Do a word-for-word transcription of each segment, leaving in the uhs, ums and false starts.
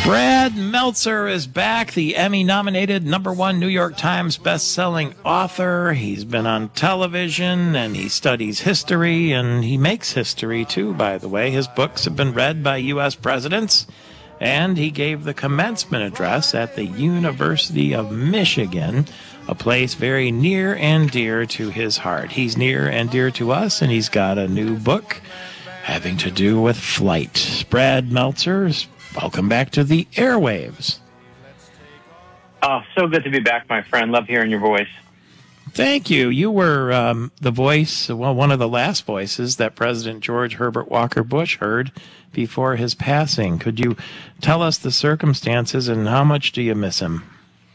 Brad Meltzer is back, the Emmy-nominated number one New York Times best-selling author. He's been on television, and he studies history, and he makes history, too, by the way. His books have been read by U S presidents, and he gave the commencement address at the University of Michigan, a place very near and dear to his heart. He's near and dear to us, and he's got a new book having to do with flight. Brad Meltzer, welcome back to the airwaves. Oh, so good to be back, my friend. Love hearing your voice. Thank you. You were um, the voice, well, one of the last voices that President George Herbert Walker Bush heard before his passing. Could you tell us the circumstances and how much do you miss him?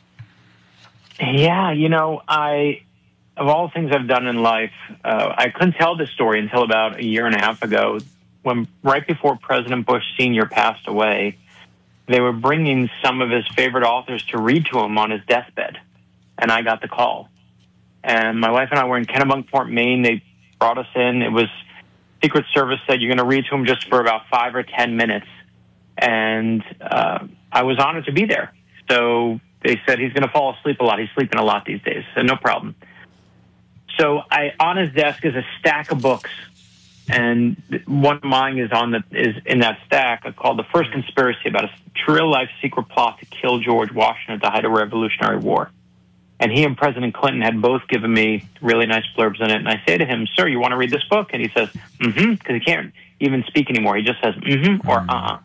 Yeah, you know, I, of all the things I've done in life, uh, I couldn't tell this story until about a year and a half ago, when right before President Bush Senior passed away. They were bringing some of his favorite authors to read to him on his deathbed, and I got the call. And my wife and I were in Kennebunkport, Maine. They brought us in. It was Secret Service said, you're going to read to him just for about five or ten minutes. And uh, I was honored to be there. So they said, he's going to fall asleep a lot. He's sleeping a lot these days, so no problem. So I, on his desk is a stack of books. And one of mine is on the is in that stack called "The First Conspiracy," about a real life secret plot to kill George Washington at the height of the Revolutionary War. And he and President Clinton had both given me really nice blurbs in it. And I say to him, "Sir, you want to read this book?" And he says, "Mm-hmm," because he can't even speak anymore. He just says, "Mm-hmm," or "uh-uh."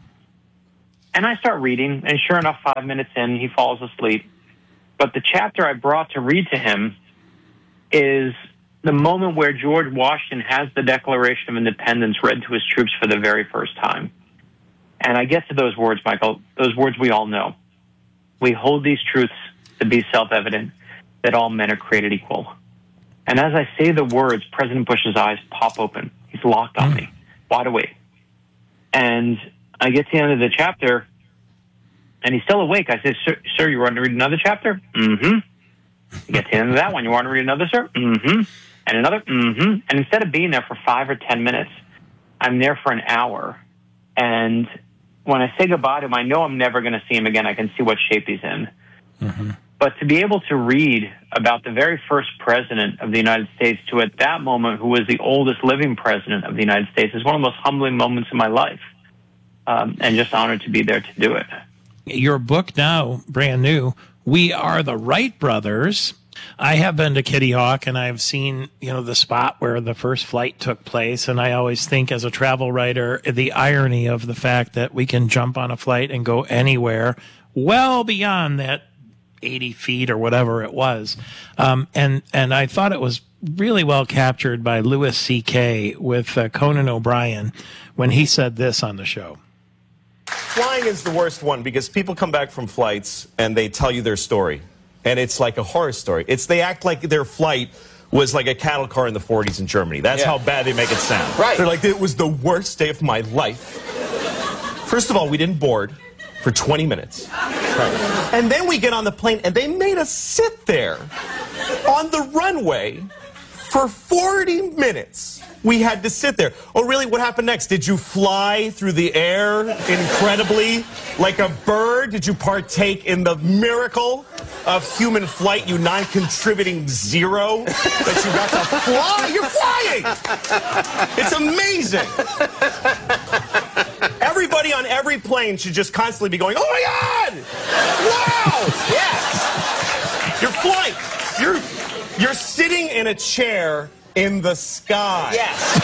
And I start reading, and sure enough, five minutes in, he falls asleep. But the chapter I brought to read to him is the moment where George Washington has the Declaration of Independence read to his troops for the very first time. And I get to those words, Michael, those words we all know. We hold these truths to be self-evident, that all men are created equal. And as I say the words, President Bush's eyes pop open. He's locked on me, wide awake. And I get to the end of the chapter, and he's still awake. I say, sir, sir you want to read another chapter? Mm-hmm. You get to the end of that one. You want to read another, sir? Mm-hmm. And another, mm-hmm. And instead of being there for five or ten minutes, I'm there for an hour. And when I say goodbye to him, I know I'm never going to see him again. I can see what shape he's in. Mm-hmm. But to be able to read about the very first president of the United States, to at that moment who was the oldest living president of the United States, is one of the most humbling moments in my life. Um, and just honored to be there to do it. Your book now, brand new, We Are the Wright Brothers. I have been to Kitty Hawk, and I've seen, you know, the spot where the first flight took place. And I always think, as a travel writer, the irony of the fact that we can jump on a flight and go anywhere well beyond that eighty feet or whatever it was. Um, and, and I thought it was really well captured by Louis C K with uh, Conan O'Brien when he said this on the show. Flying is the worst one because people come back from flights and they tell you their story. And it's like a horror story. It's they act like their flight was like a cattle car in the forties in Germany. That's yeah. how bad they make it sound. Right. They're like, it was the worst day of my life. First of all, we didn't board for twenty minutes. Right. And then we get on the plane, and they made us sit there on the runway for forty minutes. We had to sit there. Oh, really? What happened next? Did you fly through the air incredibly like a bird? Did you partake in the miracle of human flight, you non-contributing zero, that you got to fly? You're flying! It's amazing. Everybody on every plane should just constantly be going, oh my God! Wow! Yes! You're flying. You're, you're sitting in a chair in the sky. Yes.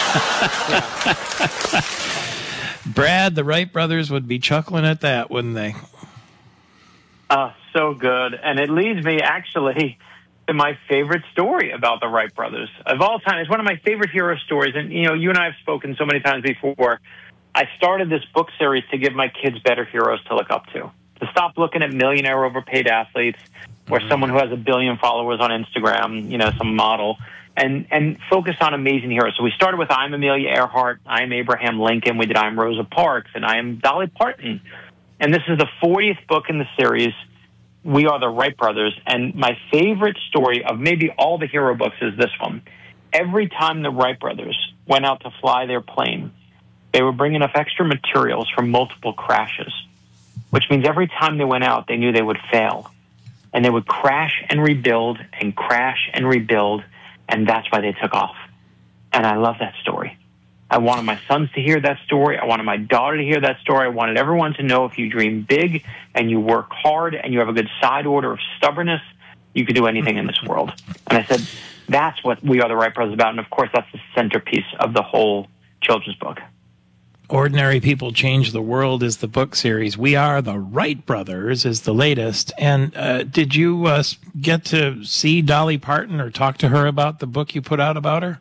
Yes. yes. Brad, the Wright brothers would be chuckling at that, wouldn't they? Uh, so good. And it leads me, actually, to my favorite story about the Wright brothers of all time. It's one of my favorite hero stories. And, you know, you and I have spoken so many times before. I started this book series to give my kids better heroes to look up to. To stop looking at millionaire overpaid athletes or mm-hmm. someone who has a billion followers on Instagram, you know, some model. And and focus on amazing heroes. So we started with I'm Amelia Earhart, I'm Abraham Lincoln, we did I'm Rosa Parks, and I am Dolly Parton. And this is the fortieth book in the series, We Are the Wright Brothers. And my favorite story of maybe all the hero books is this one. Every time the Wright brothers went out to fly their plane, they would bring enough extra materials from multiple crashes which means every time they went out, they knew they would fail. And they would crash and rebuild and crash and rebuild, and that's why they took off. And I love that story. I wanted my sons to hear that story. I wanted my daughter to hear that story. I wanted everyone to know if you dream big and you work hard and you have a good side order of stubbornness, you could do anything in this world. And I said, that's what We Are the Wright Brothers about. And, of course, that's the centerpiece of the whole children's book. Ordinary People Change the World is the book series. We Are the Wright Brothers is the latest. And uh, did you uh, get to see Dolly Parton or talk to her about the book you put out about her?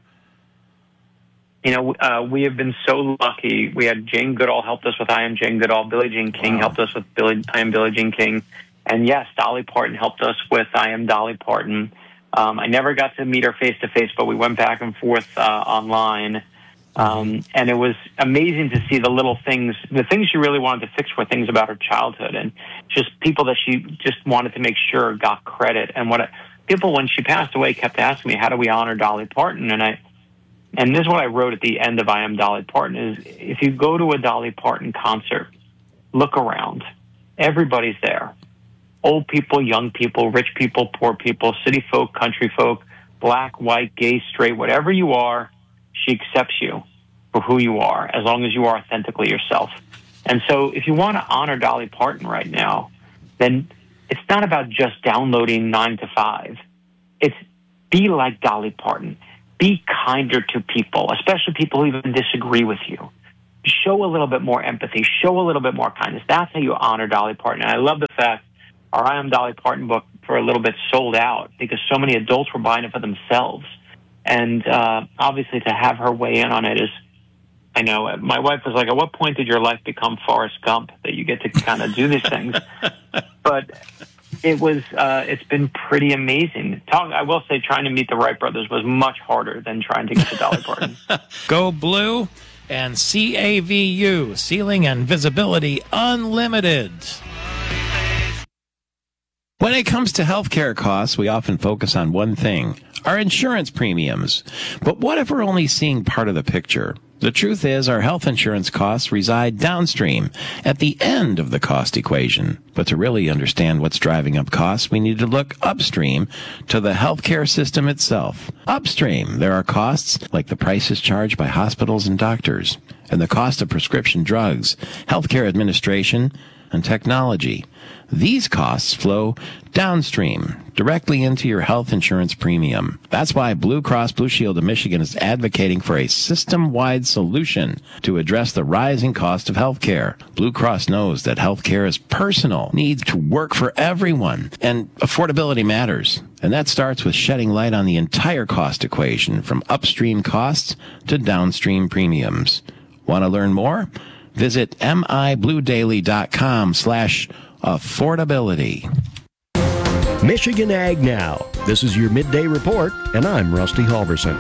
You know, uh, we have been so lucky. We had Jane Goodall helped us with I Am Jane Goodall. Billie Jean King wow. helped us with Billie, I Am Billie Jean King. And, yes, Dolly Parton helped us with I Am Dolly Parton. Um, I never got to meet her face-to-face, but we went back and forth uh, online. Um, and it was amazing to see the little things. The things she really wanted to fix were things about her childhood and just people that she just wanted to make sure got credit. And what I, people, when she passed away, kept asking me, how do we honor Dolly Parton? And I, and this is what I wrote at the end of I Am Dolly Parton, is if you go to a Dolly Parton concert, look around. Everybody's there. Old people, young people, rich people, poor people, city folk, country folk, black, white, gay, straight, whatever you are, she accepts you for who you are, as long as you are authentically yourself. And so if you want to honor Dolly Parton right now, then it's not about just downloading nine to five. It's be like Dolly Parton. Be kinder to people, especially people who even disagree with you. Show a little bit more empathy. Show a little bit more kindness. That's how you honor Dolly Parton. And I love the fact our I Am Dolly Parton book for a little bit sold out because so many adults were buying it for themselves. And uh, obviously to have her weigh in on it is, I know, my wife was like, at what point did your life become Forrest Gump that you get to kind of do these things? But it was, uh, it's been pretty amazing. Talk, I will say trying to meet the Wright brothers was much harder than trying to get to Dolly Parton. Go Blue and C A V U, Ceiling and Visibility Unlimited. When it comes to healthcare costs, we often focus on one thing, our insurance premiums. But what if we're only seeing part of the picture? The truth is our health insurance costs reside downstream, at the end of the cost equation. But to really understand what's driving up costs, we need to look upstream to the healthcare system itself. Upstream, there are costs like the prices charged by hospitals and doctors, and the cost of prescription drugs, healthcare administration, and technology. These costs flow downstream, directly into your health insurance premium. That's why Blue Cross Blue Shield of Michigan is advocating for a system-wide solution to address the rising cost of health care. Blue Cross knows that health care is personal, needs to work for everyone, and affordability matters. And that starts with shedding light on the entire cost equation, from upstream costs to downstream premiums. Want to learn more? Visit mibluedaily.com slash affordability. Michigan Ag Now. This is your midday report, and I'm Rusty Halverson.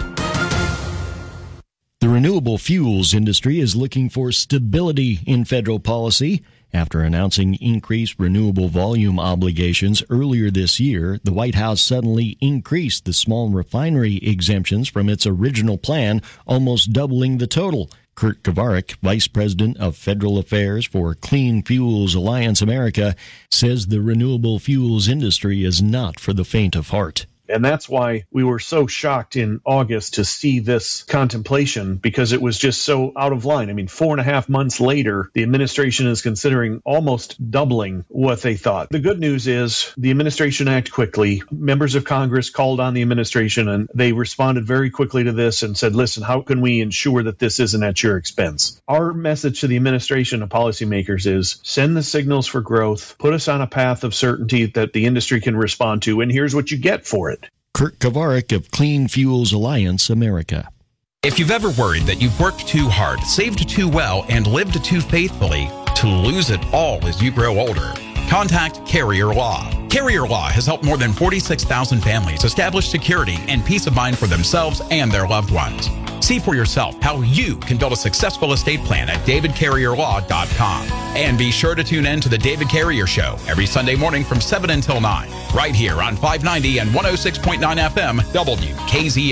The renewable fuels industry is looking for stability in federal policy. After announcing increased renewable volume obligations earlier this year, the White House suddenly increased the small refinery exemptions from its original plan, almost doubling the total. Kurt Kovarik, Vice President of Federal Affairs for Clean Fuels Alliance America, says the renewable fuels industry is not for the faint of heart. And that's why we were so shocked in August to see this contemplation, because it was just so out of line. I mean, four and a half months later, the administration is considering almost doubling what they thought. The good news is the administration acted quickly. Members of Congress called on the administration, and they responded very quickly to this and said, listen, how can we ensure that this isn't at your expense? Our message to the administration and policymakers is send the signals for growth, put us on a path of certainty that the industry can respond to, and here's what you get for it. Kurt Kovarik of Clean Fuels Alliance America. If you've ever worried that you've worked too hard, saved too well, and lived too faithfully, to lose it all as you grow older, contact Carrier Law. Carrier Law has helped more than forty-six thousand families establish security and peace of mind for themselves and their loved ones. See for yourself how you can build a successful estate plan at david carrier law dot com. And be sure to tune in to The David Carrier Show every Sunday morning from seven until nine, right here on five ninety and one oh six point nine F M W K Z O.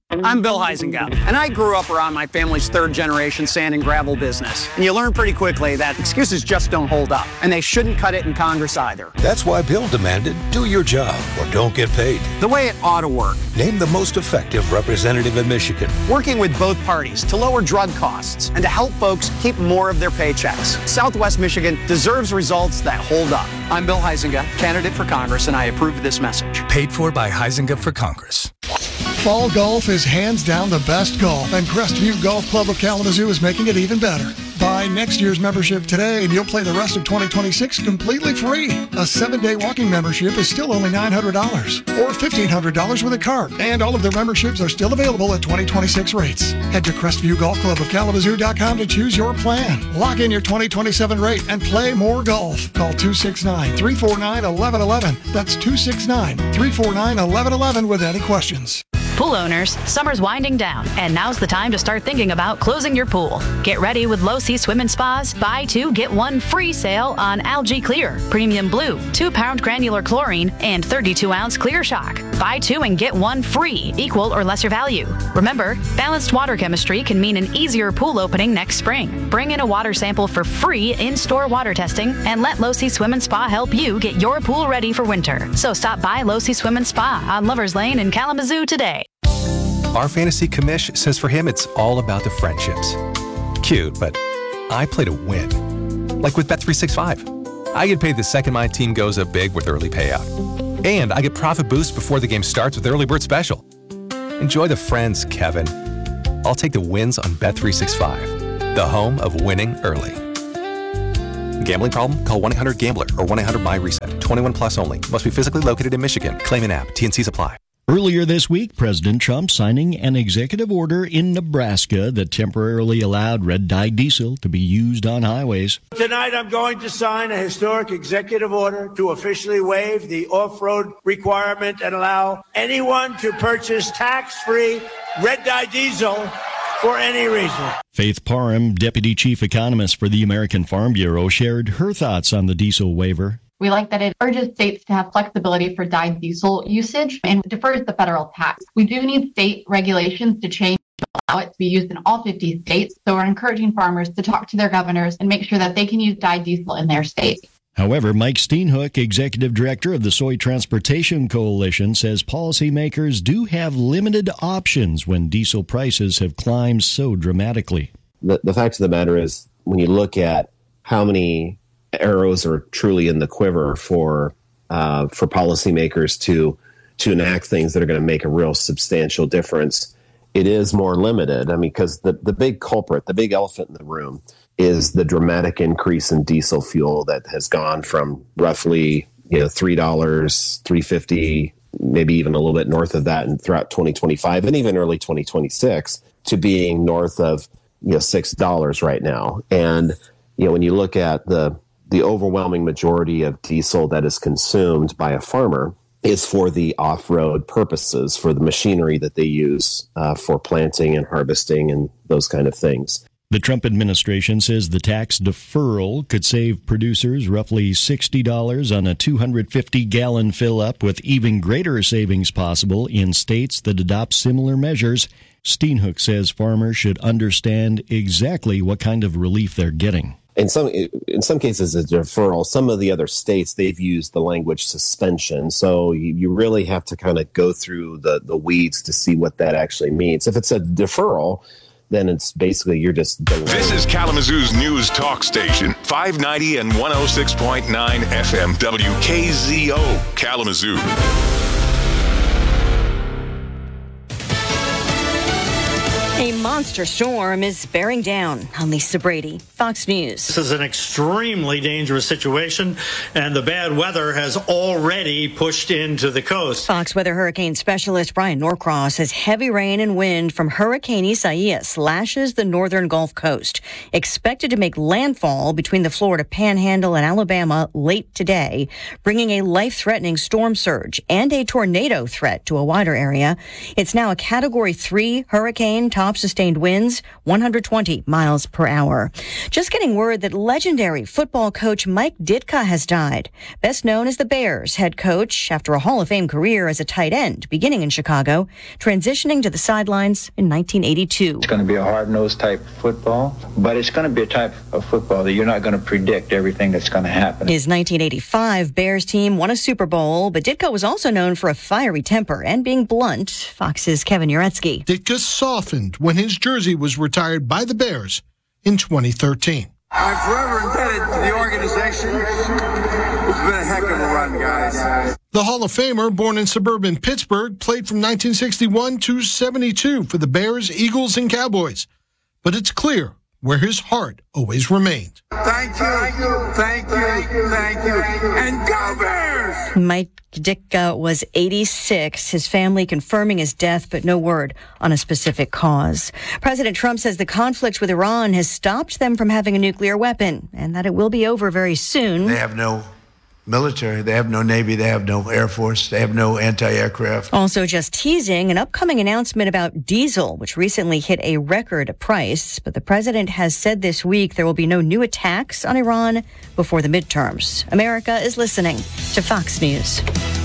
I'm Bill Huizenga, and I grew up around my family's third-generation sand and gravel business. And you learn pretty quickly that excuses just don't hold up, and they shouldn't cut it in Congress either. That's why Bill demanded, do your job or don't get paid. The way it ought to work. Name the most effective representative in Michigan. Working with both parties to lower drug costs and to help folks keep more of their paychecks. Southwest Michigan deserves results that hold up. I'm Bill Huizenga, candidate for Congress, and I approve this message. Paid for by Huizenga for Congress. Fall golf is hands down the best golf, and Crestview Golf Club of Kalamazoo is making it even better. Buy next year's membership today, and you'll play the rest of twenty twenty-six completely free. A seven-day walking membership is still only nine hundred dollars, or fifteen hundred dollars with a card, and all of their memberships are still available at twenty twenty-six rates. Head to Crestview Golf Club of Kalamazoo dot com to choose your plan. Lock in your twenty twenty-seven rate and play more golf. Call two six nine, three four nine, one one one one. That's two six nine, three four nine, one one one one with any questions. Pool owners, summer's winding down, and now's the time to start thinking about closing your pool. Get ready with Low Sea Swim and Spa's buy two, get one free sale on Algae Clear, Premium Blue, two pound granular chlorine, and thirty-two ounce Clear Shock. Buy two and get one free, equal or lesser value. Remember, balanced water chemistry can mean an easier pool opening next spring. Bring in a water sample for free in-store water testing, and let Low Sea Swim and Spa help you get your pool ready for winter. So stop by Low Sea Swim and Spa on Lovers Lane in Kalamazoo today. Our fantasy commish says for him it's all about the friendships. Cute, but I play to win. Like with Bet three sixty-five. I get paid the second my team goes up big with early payout. And I get profit boost before the game starts with Early Bird Special. Enjoy the friends, Kevin. I'll take the wins on Bet three sixty-five, the home of winning early. Gambling problem? Call one eight hundred gambler or one eight hundred my reset. twenty-one plus only. Must be physically located in Michigan. Claim an app. T N Cs apply. Earlier this week, President Trump signing an executive order in Nebraska that temporarily allowed red-dye diesel to be used on highways. Tonight, I'm going to sign a historic executive order to officially waive the off-road requirement and allow anyone to purchase tax-free red-dye diesel for any reason. Faith Parham, Deputy Chief Economist for the American Farm Bureau, shared her thoughts on the diesel waiver. We like that it urges states to have flexibility for dyed diesel usage and defers the federal tax. We do need state regulations to change to allow it to be used in all fifty states, so we're encouraging farmers to talk to their governors and make sure that they can use dyed diesel in their state. However, Mike Steenhoek, Executive Director of the Soy Transportation Coalition, says policymakers do have limited options when diesel prices have climbed so dramatically. The, the fact of the matter is, when you look at how many arrows are truly in the quiver for uh, for policymakers to to enact things that are going to make a real substantial difference, it is more limited. I mean, because the, the big culprit, the big elephant in the room, is the dramatic increase in diesel fuel that has gone from roughly you know three dollars, three fifty, maybe even a little bit north of that, and throughout twenty twenty-five and even early twenty twenty-six to being north of you know six dollars right now. And you know when you look at the the overwhelming majority of diesel that is consumed by a farmer is for the off-road purposes, for the machinery that they use uh, for planting and harvesting and those kind of things. The Trump administration says the tax deferral could save producers roughly sixty dollars on a two hundred fifty gallon fill-up, with even greater savings possible in states that adopt similar measures. Steenhoek says farmers should understand exactly what kind of relief they're getting. In some in some cases, a deferral. Some of the other states, they've used the language suspension. So you, you really have to kind of go through the, the weeds to see what that actually means. If it's a deferral, then it's basically you're just delaying. This is Kalamazoo's news talk station, five ninety and one oh six point nine F M W K Z O, Kalamazoo. A monster storm is bearing down. I'm Lisa Brady, Fox News. This is an extremely dangerous situation, and the bad weather has already pushed into the coast. Fox Weather Hurricane Specialist Brian Norcross says heavy rain and wind from Hurricane Isaias lashes the northern Gulf Coast, expected to make landfall between the Florida Panhandle and Alabama late today, bringing a life-threatening storm surge and a tornado threat to a wider area. It's now a Category three hurricane, top top sustained winds one hundred twenty miles per hour. Just getting word that legendary football coach Mike Ditka has died. Best known as the Bears head coach after a Hall of Fame career as a tight end, beginning in Chicago, transitioning to the sidelines in nineteen eighty-two. It's going to be a hard-nosed type of football, but it's going to be a type of football that you're not going to predict everything that's going to happen. His nineteen eighty-five Bears team won a Super Bowl, but Ditka was also known for a fiery temper and being blunt. Fox's Kevin Uretsky. Ditka softened when his jersey was retired by the Bears in twenty thirteen. I'm forever indebted to the organization. It's been a heck of a run, guys. The Hall of Famer, born in suburban Pittsburgh, played from nineteen sixty-one to seventy-two for the Bears, Eagles, and Cowboys. But it's clear where his heart always remained. Thank you, thank you, thank you, and go Bears! Mike Ditka was eighty-six, his family confirming his death, but no word on a specific cause. President Trump says the conflict with Iran has stopped them from having a nuclear weapon and that it will be over very soon. They have no military, they have no Navy, they have no Air Force, they have no anti-aircraft. Also just teasing an upcoming announcement about diesel, which recently hit a record price. But the president has said this week there will be no new attacks on Iran before the midterms. America is listening to Fox News.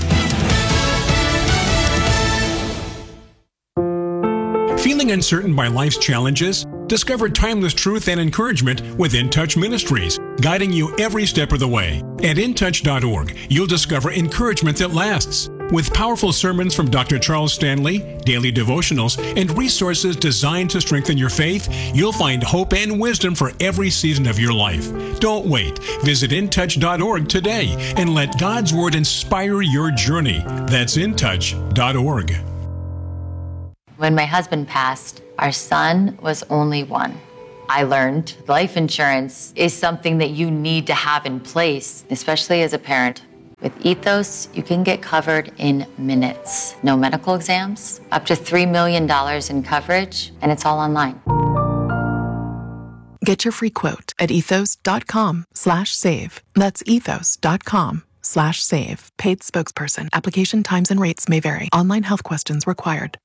Feeling uncertain by life's challenges? Discover timeless truth and encouragement with In Touch Ministries, guiding you every step of the way. At in touch dot org, you'll discover encouragement that lasts. With powerful sermons from Doctor Charles Stanley, daily devotionals, and resources designed to strengthen your faith, you'll find hope and wisdom for every season of your life. Don't wait. Visit in touch dot org today and let God's Word inspire your journey. That's in touch dot org. When my husband passed, our son was only one. I learned life insurance is something that you need to have in place, especially as a parent. With Ethos, you can get covered in minutes. No medical exams, up to three million dollars in coverage, and it's all online. Get your free quote at ethos dot com slash save. That's ethos dot com slash save. Paid spokesperson. Application times and rates may vary. Online health questions required.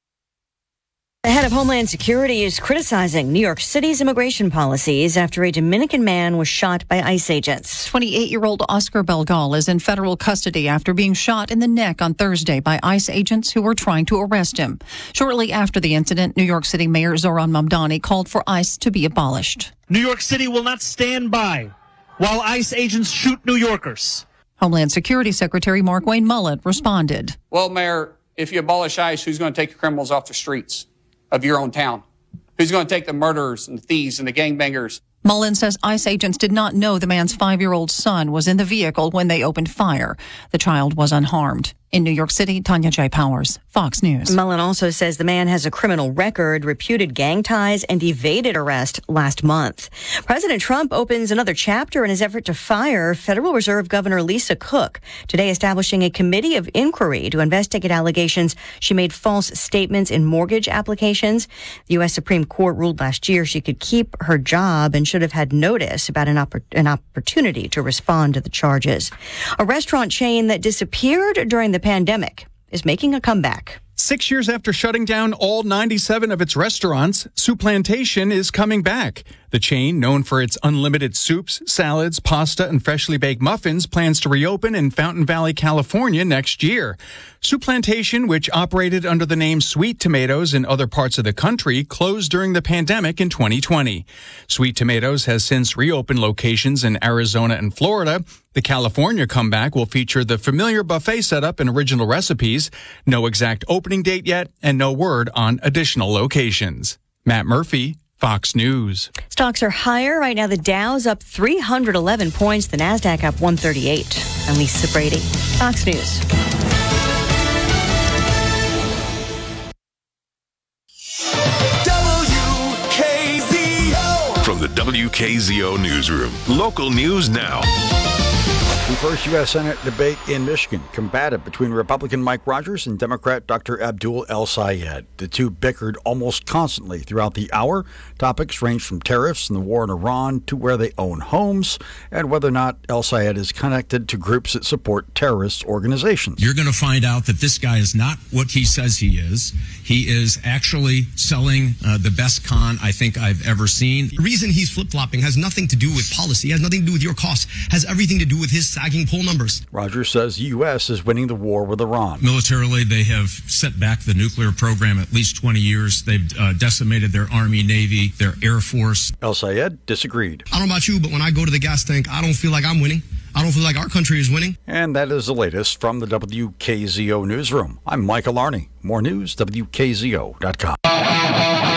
The head of Homeland Security is criticizing New York City's immigration policies after a Dominican man was shot by ICE agents. twenty-eight-year-old Oscar Belgal is in federal custody after being shot in the neck on Thursday by ICE agents who were trying to arrest him. Shortly after the incident, New York City Mayor Zohran Mamdani called for ICE to be abolished. New York City will not stand by while ICE agents shoot New Yorkers. Homeland Security Secretary Markwayne Mullin responded. Well, Mayor, if you abolish ICE, who's going to take the criminals off the streets of your own town? Who's going to take the murderers and the thieves and the gangbangers? Mullin says ICE agents did not know the man's five-year-old son was in the vehicle when they opened fire. The child was unharmed. In New York City, Tanya J. Powers, Fox News. Mullin also says the man has a criminal record, reputed gang ties, and evaded arrest last month. President Trump opens another chapter in his effort to fire Federal Reserve Governor Lisa Cook, today establishing a committee of inquiry to investigate allegations she made false statements in mortgage applications. The U S Supreme Court ruled last year she could keep her job and should have had notice about an, oppor- an opportunity to respond to the charges. A restaurant chain that disappeared during the pandemic is making a comeback. Six years after shutting down all ninety-seven of its restaurants, Souplantation is coming back. The chain, known for its unlimited soups, salads, pasta, and freshly baked muffins, plans to reopen in Fountain Valley, California next year. Souplantation, which operated under the name Sweet Tomatoes in other parts of the country, closed during the pandemic in twenty twenty. Sweet Tomatoes has since reopened locations in Arizona and Florida. The California comeback will feature the familiar buffet setup and original recipes. No exact opening date yet, and no word on additional locations. Matt Murphy, Fox News. Stocks are higher. Right now, the Dow's up three hundred eleven points. The NASDAQ up one thirty-eight. I'm Lisa Brady, Fox News. W K Z O. From the W K Z O Newsroom. Local news now. The first U S Senate debate in Michigan, combative between Republican Mike Rogers and Democrat Doctor Abdul El-Sayed. The two bickered almost constantly throughout the hour. Topics ranged from tariffs and the war in Iran to where they own homes and whether or not El-Sayed is connected to groups that support terrorist organizations. You're going to find out that this guy is not what he says he is. He is actually selling uh, the best con I think I've ever seen. The reason he's flip-flopping has nothing to do with policy, has nothing to do with your costs, has everything to do with his sagging poll numbers. Rogers says the U S is winning the war with Iran. Militarily, they have set back the nuclear program at least twenty years. They've uh, decimated their Army, Navy, their Air Force. El-Sayed disagreed. I don't know about you, but when I go to the gas tank, I don't feel like I'm winning. I don't feel like our country is winning. And that is the latest from the W K Z O newsroom. I'm Michael Arney. More news, W K Z O dot com.